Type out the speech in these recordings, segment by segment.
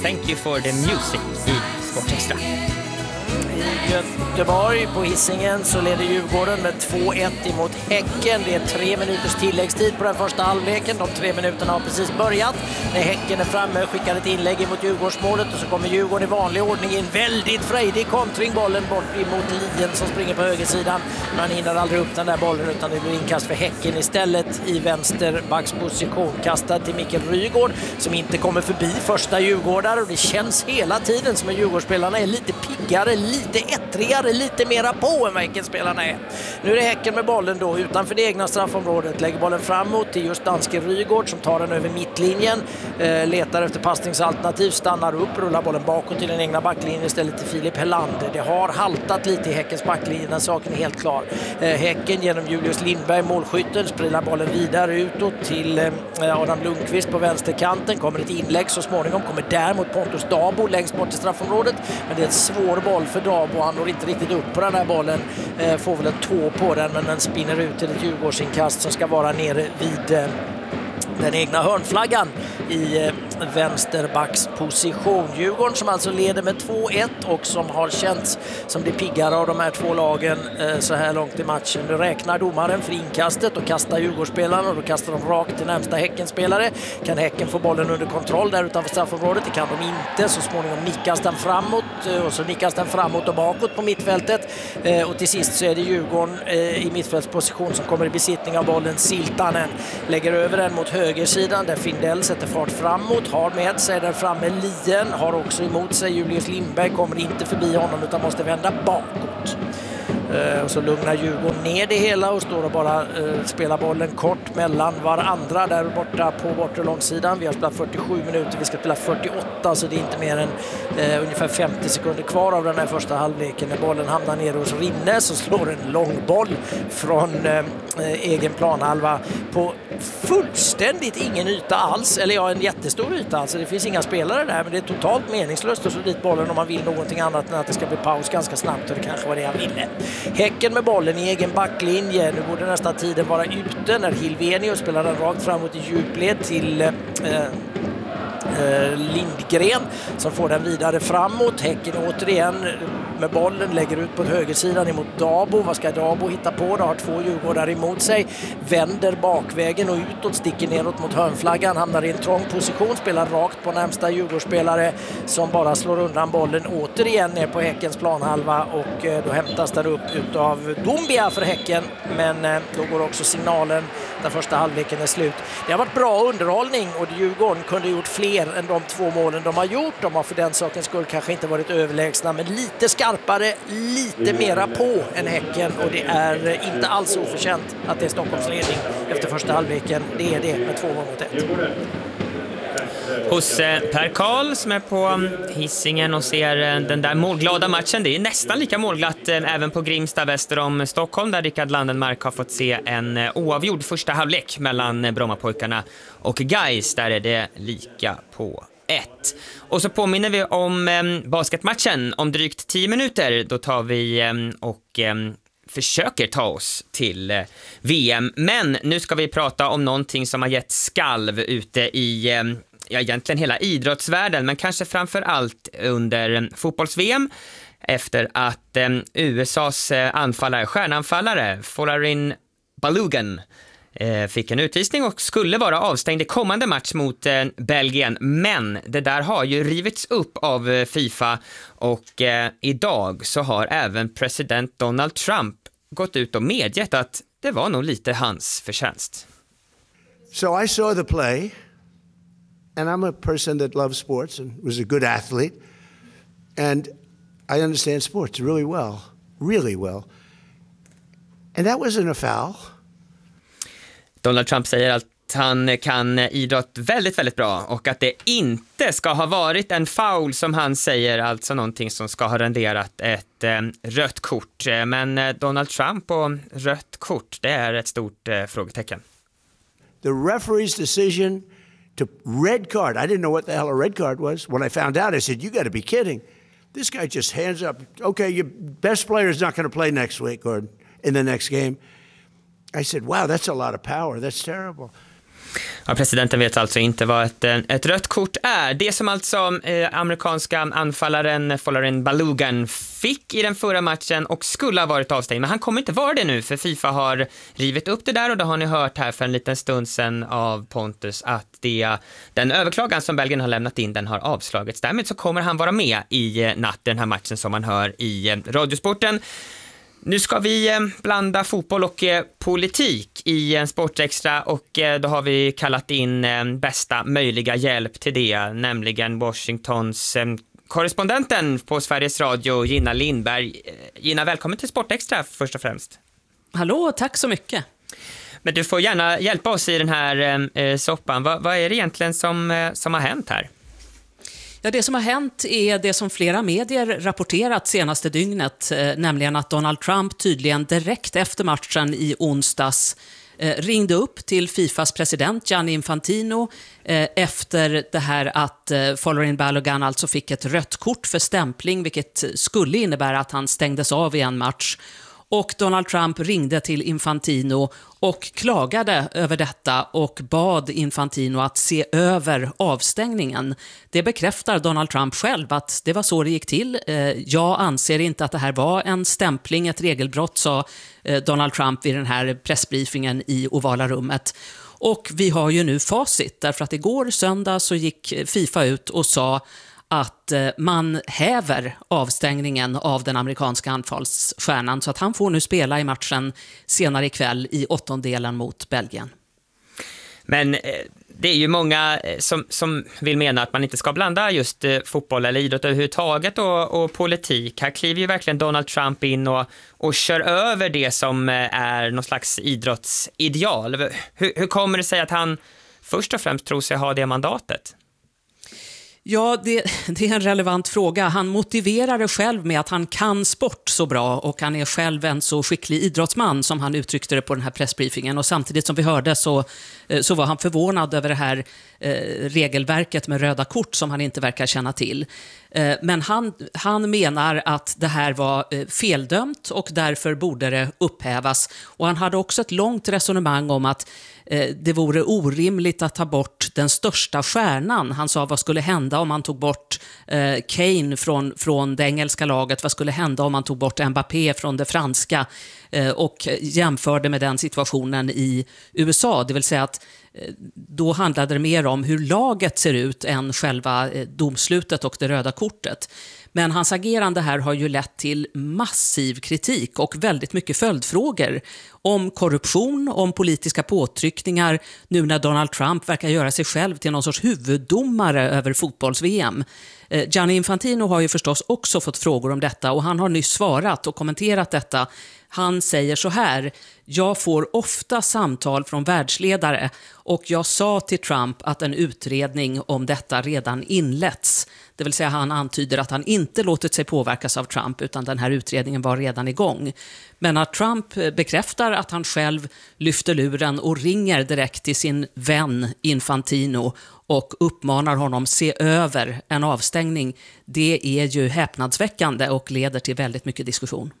Thank you for the music i Sportextra. I Göteborg på Hisingen så leder Djurgården med 2-1 emot Häcken. Det är 3 minuters tilläggstid på den första halvleken. De 3 minuterna har precis börjat. När Häcken är framme skickar ett inlägg emot Djurgårdsmålet och så kommer Djurgården i vanlig ordning i en väldigt frejdig kontring. Bollen bort emot Lien som springer på högersidan. Man hinner aldrig upp den där bollen utan det blir inkast för Häcken istället i vänsterbacksposition. Kastad till Mikael Rygaard som inte kommer förbi första Djurgårdare och det känns hela tiden som att Djurgårdsspelarna är lite piggare, lite ettrigare, lite mera på än vad Häckenspelarna är. Nu är det Häcken med bollen då utanför det egna straffområdet. Lägger bollen framåt till just danske Rygaard som tar den över mittlinjen. Letar efter passningsalternativ, stannar upp, rullar bollen bakåt till den egna backlinjen istället till Filip Helander. Det har haltat lite i Häckens backlinje, den saken är helt klar. Häcken genom Julius Lindberg, målskytten, sprider bollen vidare utåt till Adam Lundqvist på vänsterkanten. Kommer ett inlägg så småningom, kommer där mot Pontus Dabo längst bort i straffområdet. Men det är ett svår boll för Dabo, han når inte riktigt upp på den här bollen. Får väl en tå på den men den spinner ut till ett Djurgårdsinkast som ska vara nere vid den egna hörnflaggan i vänsterbacksposition. Djurgården som alltså leder med 2-1 och som har känts som det piggare av de här två lagen så här långt i matchen. Nu räknar domaren för inkastet och kastar Djurgårdsspelarna och då kastar de rakt till närmsta Häckenspelare. Kan Häcken få bollen under kontroll där utanför straffområdet? Det kan de inte. Så småningom nickas den framåt och så nickas den framåt och bakåt på mittfältet. Och till sist så är det Djurgården i mittfältsposition som kommer i besittning av bollen. Siltanen lägger över den mot högersidan där Findell sätter fart framåt. Har med sig där framme Lien, har också emot sig Julius Lindberg, kommer inte förbi honom utan måste vända bakåt. Och så lugnar Djurgården ner det hela och står och bara spelar bollen kort mellan varandra där borta på bortre långsidan. Vi har spelat 47 minuter, vi ska spela 48 så det är inte mer än ungefär 50 sekunder kvar av den här första halvleken. När bollen hamnar ner hos Rinne så slår en lång boll från egen planhalva på fullständigt ingen yta alls, eller ja, en jättestor yta alltså. Det finns inga spelare där men det är totalt meningslöst att slå dit bollen om man vill någonting annat än att det ska bli paus ganska snabbt och det kanske var det han ville. Häcken med bollen i egen backlinje. Nu borde nästan tiden vara ute när Hilvenius spelar den rakt framåt i djupled till Lindgren som får den vidare framåt. Häcken återigen med bollen lägger ut på högersidan emot Dabo. Vad ska Dabo hitta på? Det har två Djurgårdar emot sig. Vänder bakvägen och utåt, sticker neråt mot hörnflaggan. Hamnar i en trång position, spelar rakt på närmsta Djurgårdsspelare som bara slår undan bollen återigen ner på Häckens planhalva och då hämtas den upp utav Dombia för Häcken. Men då går också signalen när första halvleken är slut. Det har varit bra underhållning och Djurgården kunde gjort fler än de 2 målen de har gjort. De har för den sakens skull kanske inte varit överlägsna men lite skarpare, lite mera på än Häcken och det är inte alls oförtjänt att det är Stockholms ledning efter första halvleken. Det är det med 2-1. Hos Per Karl som är på Hisingen och ser den där målglada matchen. Det är nästan lika målglatt även på Grimsta väster om Stockholm där Rickard Landenmark har fått se en oavgjord första halvlek mellan Brommapojkarna och Gais. Där är det lika på 1. Och så påminner vi om basketmatchen om drygt 10 minuter. Då tar vi och försöker ta oss till VM. Men nu ska vi prata om någonting som har gett skalv ute i egentligen hela idrottsvärlden, men kanske framför allt under fotbolls-VM efter att USAs stjärnanfallare Folarin Balogun fick en utvisning och skulle vara avstängd i kommande match mot Belgien. Men det där har ju rivits upp av FIFA och idag så har även president Donald Trump gått ut och medgett att det var nog lite hans förtjänst. So I saw the play and I'm a person that loves sports and was a good athlete and I understand sports really well. And that wasn't a foul. Donald Trump säger att han kan idrott väldigt, väldigt bra och att det inte ska ha varit en foul som han säger, alltså någonting som ska ha renderat ett rött kort. Men Donald Trump och rött kort, det är ett stort frågetecken. The referee's decision to red card. I didn't know what the hell a red card was. When I found out, I said, you got to be kidding. This guy just hands up. Okay, your best player is not going to play next week or in the next game. I said, wow, that's a lot of power. That's terrible. Ja, presidenten vet alltså inte vad ett rött kort är. Det som alltså amerikanska anfallaren Folarin Balogun fick i den förra matchen och skulle ha varit avstängd. Men han kommer inte vara det nu, för FIFA har rivit upp det där, och då har ni hört här för en liten stund sedan av Pontus att den överklagan som Belgien har lämnat in, den har avslagits. Därmed så kommer han vara med i natt, den här matchen som man hör i Radiosporten. Nu ska vi blanda fotboll och politik i en Sportextra, och då har vi kallat in bästa möjliga hjälp till det, nämligen Washingtons korrespondenten på Sveriges Radio, Gina Lindberg. Gina, välkommen till Sportextra först och främst. Hallå, tack så mycket. Men du får gärna hjälpa oss i den här soppan. Vad är det egentligen som har hänt här? Ja, det som har hänt är det som flera medier rapporterat senaste dygnet, nämligen att Donald Trump tydligen direkt efter matchen i onsdags ringde upp till FIFAs president Gianni Infantino efter det här att Folarin Balogun alltså fick ett rött kort för stämpling, vilket skulle innebära att han stängdes av i en match. Och Donald Trump ringde till Infantino och klagade över detta och bad Infantino att se över avstängningen. Det bekräftar Donald Trump själv att det var så det gick till. Jag anser inte att det här var en stämpling, ett regelbrott, sa Donald Trump vid den här pressbriefingen i Ovala rummet. Och vi har ju nu facit, därför att igår söndag så gick FIFA ut och sa att man häver avstängningen av den amerikanska anfallsstjärnan, så att han får nu spela i matchen senare ikväll i åttondelen mot Belgien. Men det är ju många som vill mena att man inte ska blanda just fotboll eller idrott överhuvudtaget och politik. Här kliver ju verkligen Donald Trump in och kör över det som är någon slags idrottsideal. Hur kommer det sig att han först och främst tror sig ha det mandatet? Ja, det är en relevant fråga. Han motiverar det själv med att han kan sport så bra och han är själv en så skicklig idrottsman, som han uttryckte det på den här pressbriefingen. Och samtidigt som vi hörde så var han förvånad över det här regelverket med röda kort som han inte verkar känna till. Men han menar att det här var feldömt och därför borde det upphävas. Och han hade också ett långt resonemang om att det vore orimligt att ta bort den största stjärnan. Han sa, vad skulle hända om man tog bort Kane från det engelska laget? Vad skulle hända om man tog bort Mbappé från det franska? Och jämförde med den situationen i USA. Det vill säga att då handlade det mer om hur laget ser ut än själva domslutet och det röda kortet. Men hans agerande här har ju lett till massiv kritik och väldigt mycket följdfrågor om korruption, om politiska påtryckningar, nu när Donald Trump verkar göra sig själv till någon sorts huvuddomare över fotbolls-VM. Gianni Infantino har ju förstås också fått frågor om detta och han har nyss svarat och kommenterat detta. Han säger så här: jag får ofta samtal från världsledare och jag sa till Trump att en utredning om detta redan inletts. Det vill säga han antyder att han inte låtit sig påverkas av Trump utan den här utredningen var redan igång. Men att Trump bekräftar att han själv lyfter luren och ringer direkt till sin vän Infantino och uppmanar honom se över en avstängning, det är ju häpnadsväckande och leder till väldigt mycket diskussion.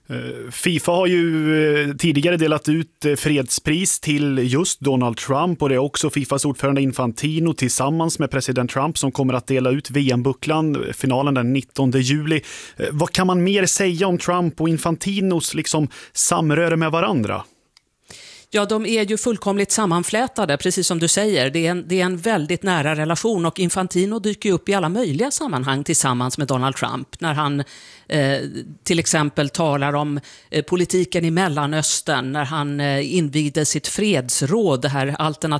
FIFA har ju tidigare delat ut fredspris till just Donald Trump och det är också FIFAs ordförande Infantino tillsammans med president Trump som kommer att dela ut VM-bucklan, finalen den 19 juli. Vad kan man mer säga om Trump och Infantinos samröre med varandra? Ja, de är ju fullkomligt sammanflätade, precis som du säger. Det är en väldigt nära relation och Infantino dyker upp i alla möjliga sammanhang tillsammans med Donald Trump. När han till exempel talar om politiken i Mellanöstern, när han invigde sitt fredsråd, det här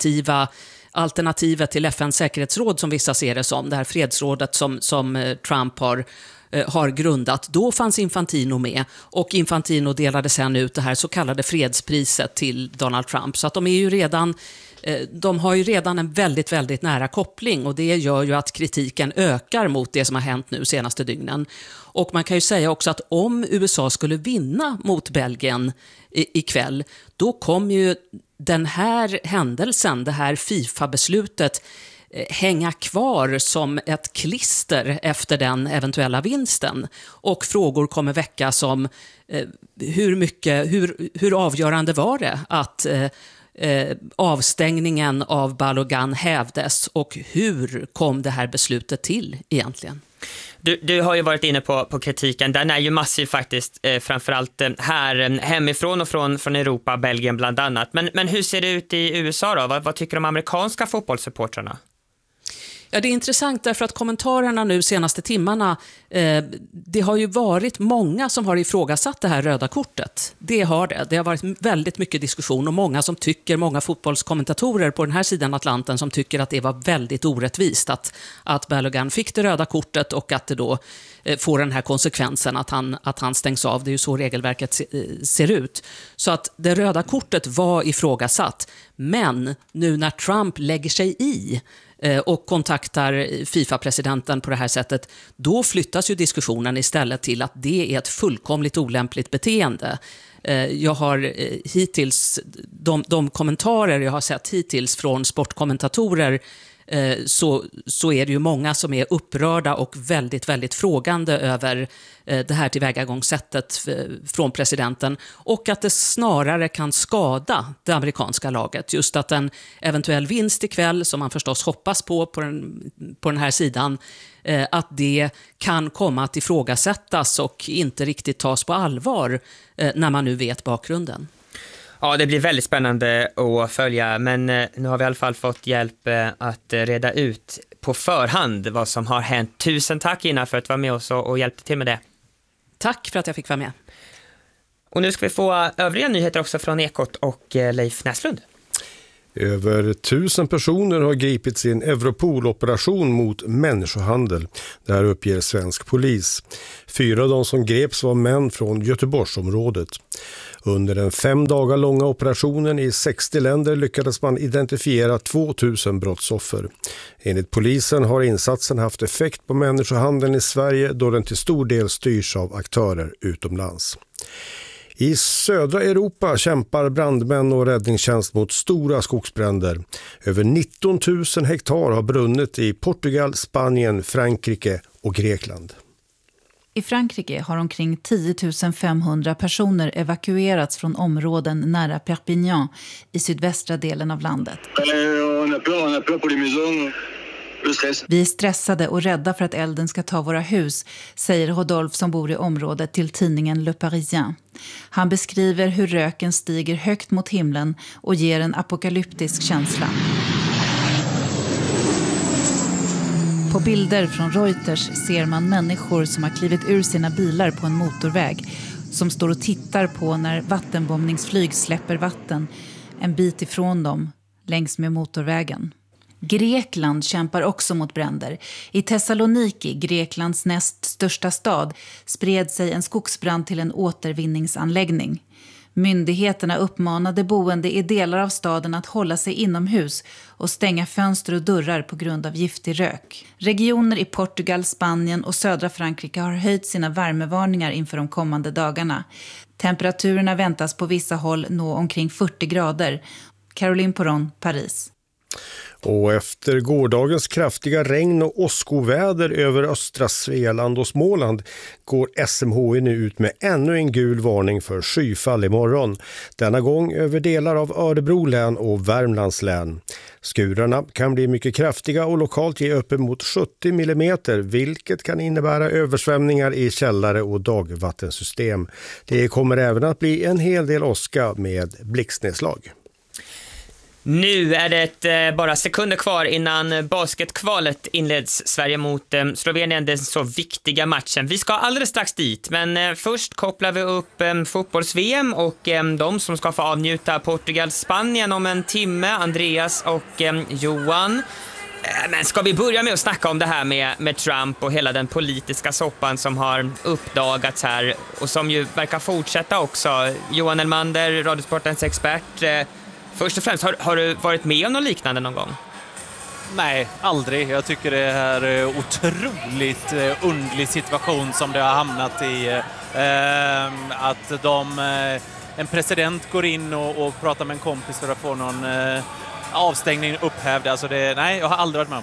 alternativet till FN:s säkerhetsråd som vissa ser det som, det här fredsrådet som Trump har grundat. Då fanns Infantino med och Infantino delade sen ut det här så kallade fredspriset till Donald Trump. Så att de har ju redan en väldigt, väldigt nära koppling och det gör ju att kritiken ökar mot det som har hänt nu senaste dygnen. Och man kan ju säga också att om USA skulle vinna mot Belgien ikväll, då kommer ju den här händelsen, det här FIFA-beslutet hänga kvar som ett klister efter den eventuella vinsten. Och frågor kommer väckas om hur avgörande var det att avstängningen av Balogun hävdes och hur kom det här beslutet till egentligen? Du har ju varit inne på kritiken. Den är ju massiv faktiskt, framförallt här hemifrån och från Europa, Belgien bland annat. Men hur ser det ut i USA då? Vad tycker de amerikanska fotbollssupportrarna? Ja, det är intressant därför att kommentarerna nu senaste timmarna, det har ju varit många som har ifrågasatt det här röda kortet. Det har varit väldigt mycket diskussion och många fotbollskommentatorer på den här sidan Atlanten som tycker att det var väldigt orättvist att Balogun fick det röda kortet och att det då får den här konsekvensen att han stängs av. Det är ju så regelverket ser ut. Så att det röda kortet var ifrågasatt. Men nu när Trump lägger sig i och kontaktar FIFA-presidenten på det här sättet, då flyttas ju diskussionen istället till att det är ett fullkomligt olämpligt beteende. Jag har hittills, de kommentarer jag har sett hittills från sportkommentatorer, så är det ju många som är upprörda och väldigt, väldigt frågande över det här tillvägagångssättet från presidenten och att det snarare kan skada det amerikanska laget. Just att en eventuell vinst ikväll, som man förstås hoppas på den här sidan, att det kan komma att ifrågasättas och inte riktigt tas på allvar när man nu vet bakgrunden. Ja, det blir väldigt spännande att följa, men nu har vi i alla fall fått hjälp att reda ut på förhand vad som har hänt. Tusen tack, Ina, för att vara med oss och hjälpte till med det. Tack för att jag fick vara med. Och nu ska vi få övriga nyheter också från Ekot och Leif Näslund. Över 1000 personer har gripits i en Europol-operation mot människohandel. Det här uppger svensk polis. 4 av de som greps var män från Göteborgsområdet. Under den 5 dagar långa operationen i 60 länder lyckades man identifiera 2000 brottsoffer. Enligt polisen har insatsen haft effekt på människohandeln i Sverige då den till stor del styrs av aktörer utomlands. I södra Europa kämpar brandmän och räddningstjänst mot stora skogsbränder. Över 19 000 hektar har brunnit i Portugal, Spanien, Frankrike och Grekland. I Frankrike har omkring 10 500 personer evakuerats från områden nära Perpignan i sydvästra delen av landet. Vi är stressade och rädda för att elden ska ta våra hus, säger Rodolphe som bor i området till tidningen Le Parisien. Han beskriver hur röken stiger högt mot himlen och ger en apokalyptisk känsla. På bilder från Reuters ser man människor som har klivit ur sina bilar på en motorväg, som står och tittar på när vattenbombningsflyg släpper vatten en bit ifrån dem längs med motorvägen. Grekland kämpar också mot bränder. I Thessaloniki, Greklands näst största stad, spred sig en skogsbrand till en återvinningsanläggning. Myndigheterna uppmanade boende i delar av staden att hålla sig inomhus och stänga fönster och dörrar på grund av giftig rök. Regioner i Portugal, Spanien och södra Frankrike har höjt sina värmevarningar inför de kommande dagarna. Temperaturerna väntas på vissa håll nå omkring 40 grader. Caroline Poron, Paris. Och efter gårdagens kraftiga regn och åskoväder över östra Svealand och Småland går SMHI nu ut med ännu en gul varning för skyfall imorgon. Denna gång över delar av Örebro län och Värmlands län. Skurarna kan bli mycket kraftiga och lokalt ge uppemot 70 mm, vilket kan innebära översvämningar i källare och dagvattensystem. Det kommer även att bli en hel del åska med blixtnedslag. Nu är det bara sekunder kvar innan basketkvalet inleds. Sverige mot Slovenien, den så viktiga matchen. Vi ska alldeles strax dit, men först kopplar vi upp fotbolls-VM och de som ska få avnjuta Portugal-Spanien om en timme, Andreas och Johan. Men ska vi börja med att snacka om det här med Trump och hela den politiska soppan som har uppdagats här och som ju verkar fortsätta också. Johan Elmander, Radiosportens expert. Först och främst, har du varit med om något liknande någon gång? Nej, aldrig. Jag tycker det är otroligt underlig situation som det har hamnat i. Att en president går in och pratar med en kompis för att få någon avstängning upphävd. Alltså nej, jag har aldrig varit med om.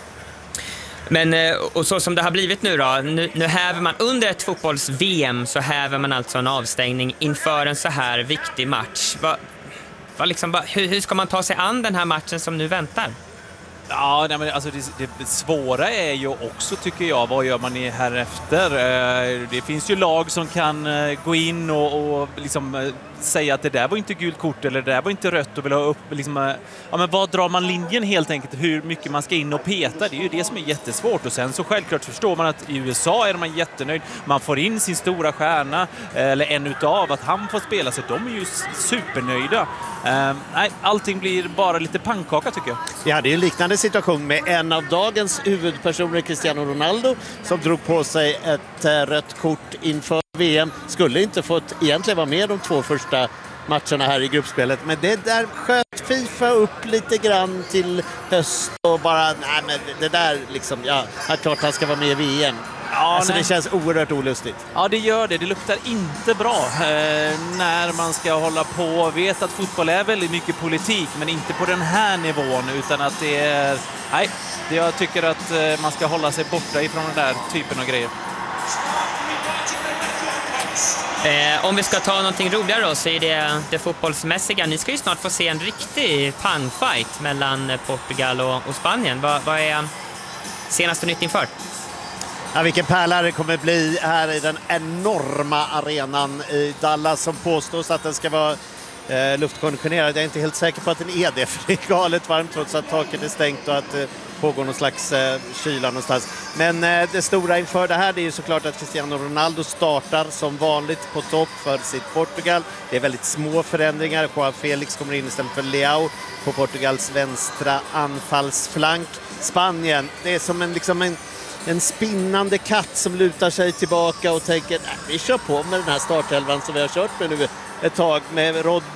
Men, och så som det har blivit nu då, nu häver man under ett fotbolls-VM så häver man alltså en avstängning inför en så här viktig match. Hur ska man ta sig an den här matchen som nu väntar? Ja, nej, men alltså det svåra är ju också, tycker jag, vad gör man här efter? Det finns ju lag som kan gå in och liksom säga att det där var inte gult kort eller det där var inte rött och vill ha upp liksom, ja, men vad drar man linjen helt enkelt, hur mycket man ska in och peta, det är ju det som är jättesvårt. Och sen så självklart förstår man att i USA är man jättenöjd, man får in sin stora stjärna eller en utav att han får spela, så de är ju supernöjda. Nej, allting blir bara lite pannkaka tycker jag. Vi hade ju en liknande situation med en av dagens huvudpersoner, Cristiano Ronaldo, som drog på sig ett rött kort inför VM. Skulle inte fått egentligen vara med de 2 första matcherna här i gruppspelet. Men det där sköt FIFA upp lite grann till höst och bara, nej men det där liksom, ja, här klart han ska vara med i VM. Ja, alltså det känns oerhört olustigt. Ja, det gör det. Det luktar inte bra när man ska hålla på. Vet att fotboll är väldigt mycket politik, men inte på den här nivån, utan att det är... Nej, jag tycker att man ska hålla sig borta ifrån den där typen av grejer. Om vi ska ta någonting roligare då, så är det fotbollsmässiga. Ni ska ju snart få se en riktig pangfight mellan Portugal och Spanien. Vad är senaste nytt inför? Ja, vilken pärla det kommer bli här i den enorma arenan i Dallas som påstås att den ska vara luftkonditionerad. Jag är inte helt säker på att den är det, för det är galet varmt trots att taket är stängt och att pågår någon slags kyla någonstans. Men det stora inför det här, det är ju såklart att Cristiano Ronaldo startar som vanligt på topp för sitt Portugal. Det är väldigt små förändringar. Joao Felix kommer in istället för Leao på Portugals vänstra anfallsflank. Spanien, det är som en spinnande katt som lutar sig tillbaka och tänker, vi kör på med den här startelvan som vi har kört med nu ett tag, med Rodri